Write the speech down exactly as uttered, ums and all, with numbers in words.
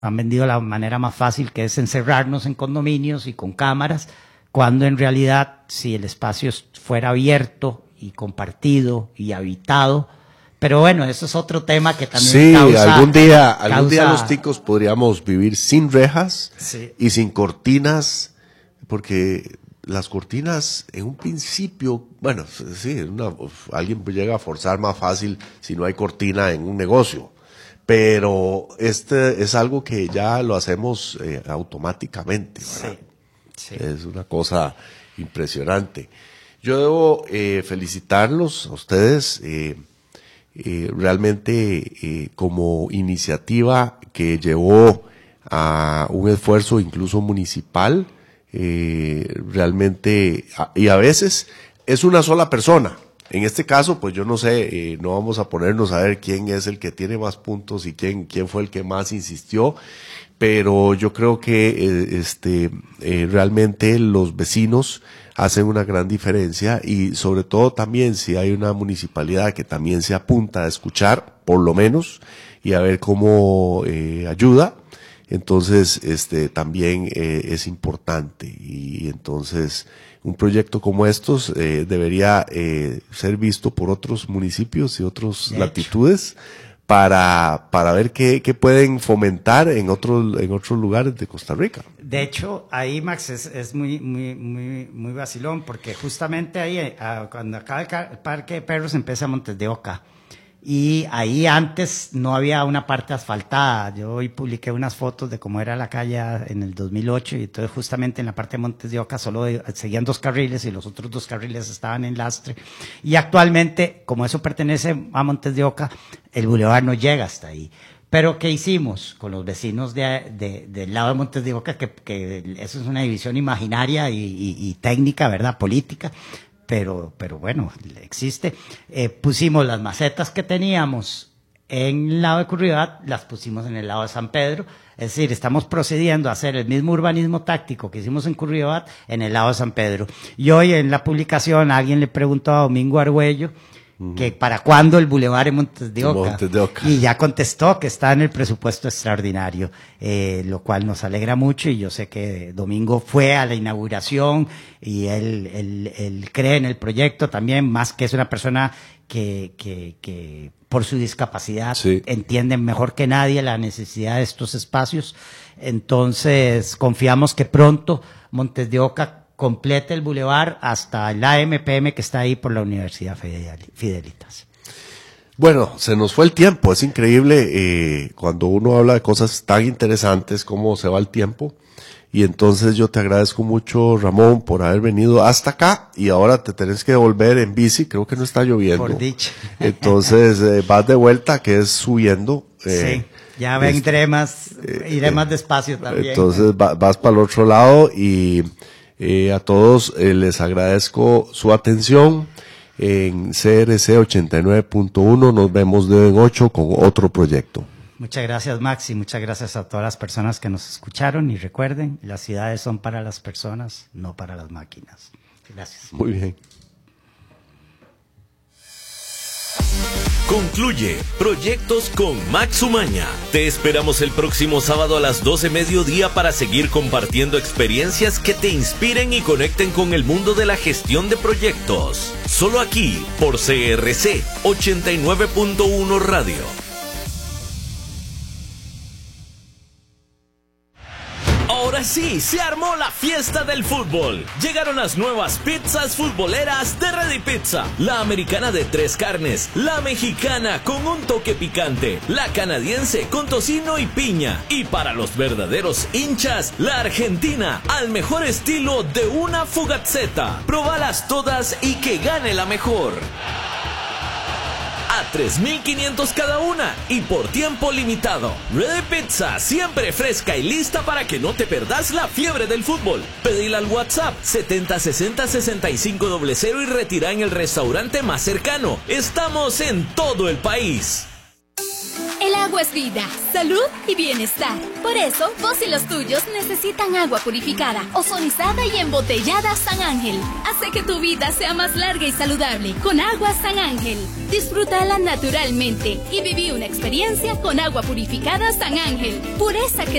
han vendido la manera más fácil, que es encerrarnos en condominios y con cámaras, cuando en realidad si el espacio fuera abierto y compartido y habitado. Pero bueno, eso es otro tema que también sí, causa... algún día, causa... algún día los ticos podríamos vivir sin rejas, sí, y sin cortinas, porque las cortinas en un principio, bueno, sí, una, alguien llega a forzar más fácil si no hay cortina en un negocio, pero este es algo que ya lo hacemos eh, automáticamente, ¿verdad? Sí, sí. Es una cosa impresionante. Yo debo eh, felicitarlos a ustedes, eh, eh, realmente eh, como iniciativa que llevó a un esfuerzo incluso municipal, eh, realmente, a, y a veces es una sola persona. En este caso, pues yo no sé, eh, no vamos a ponernos a ver quién es el que tiene más puntos y quién, quién fue el que más insistió, pero yo creo que eh, este eh, realmente los vecinos hacen una gran diferencia, y sobre todo también si hay una municipalidad que también se apunta a escuchar, por lo menos, y a ver cómo eh, ayuda, entonces este también eh, es importante. Y entonces un proyecto como estos eh, debería eh, ser visto por otros municipios y otras latitudes para para ver qué, qué pueden fomentar en otros en otros lugares de Costa Rica. De hecho, ahí, Max, es, es muy muy muy muy vacilón, porque justamente ahí, a, cuando acaba el, el Parque de Perros, empieza Montes de Oca. Y ahí antes no había una parte asfaltada. Yo hoy publiqué unas fotos de cómo era la calle en el dos mil ocho, y entonces justamente en la parte de Montes de Oca solo seguían dos carriles y los otros dos carriles estaban en lastre. Y actualmente, como eso pertenece a Montes de Oca, el bulevar no llega hasta ahí. Pero ¿qué hicimos con los vecinos de, de, del lado de Montes de Oca? Que, que eso es una división imaginaria y, y, y técnica, ¿verdad? Política. Pero, pero bueno, existe. Eh, pusimos las macetas que teníamos en el lado de Curridabat, las pusimos en el lado de San Pedro. Es decir, estamos procediendo a hacer el mismo urbanismo táctico que hicimos en Curridabat en el lado de San Pedro. Y hoy en la publicación alguien le preguntó a Domingo Argüello que para cuándo el bulevar en Montes de Oca. Montes de Oca. Y ya contestó que está en el presupuesto extraordinario, eh, lo cual nos alegra mucho, y yo sé que Domingo fue a la inauguración y él, él, él cree en el proyecto también, más que es una persona que, que, que por su discapacidad sí. entiende mejor que nadie la necesidad de estos espacios. Entonces confiamos que pronto Montes de Oca complete el bulevar hasta el A M P M que está ahí por la Universidad Fidelitas. Bueno, se nos fue el tiempo, es increíble eh, cuando uno habla de cosas tan interesantes, cómo se va el tiempo, y entonces yo te agradezco mucho, Ramón, por haber venido hasta acá, y ahora te tenés que devolver en bici, creo que no está lloviendo. Por dicha. Entonces eh, vas de vuelta, que es subiendo. Sí, Eh, ya vendré más, iré eh, más despacio también. Entonces va, vas para el otro lado, y Eh, a todos eh, les agradezco su atención en C R C ochenta y nueve punto uno. Nos vemos de en ocho con otro proyecto. Muchas gracias, Max, y muchas gracias a todas las personas que nos escucharon. Y recuerden, las ciudades son para las personas, no para las máquinas. Gracias. Muy bien. Concluye Proyectos con Max Umaña. Te esperamos el próximo sábado a las doce mediodía para seguir compartiendo experiencias que te inspiren y conecten con el mundo de la gestión de proyectos. Solo aquí por C R C ochenta y nueve punto uno Radio. Ahora sí, se armó la fiesta del fútbol. Llegaron las nuevas pizzas futboleras de Ready Pizza. La americana de tres carnes, la mexicana con un toque picante, la canadiense con tocino y piña. Y para los verdaderos hinchas, la argentina al mejor estilo de una fugazzetta. Probalas todas y que gane la mejor. A tres mil quinientos cada una y por tiempo limitado. Ready Pizza, siempre fresca y lista para que no te perdas la fiebre del fútbol. Pedila al WhatsApp setenta sesenta sesenta y cinco cero cero y retira en el restaurante más cercano. Estamos en todo el país. El agua es vida, salud y bienestar. Por eso, vos y los tuyos necesitan agua purificada, ozonizada y embotellada San Ángel. Hace que tu vida sea más larga y saludable con agua San Ángel. Disfrútala naturalmente y viví una experiencia con agua purificada San Ángel. Pureza que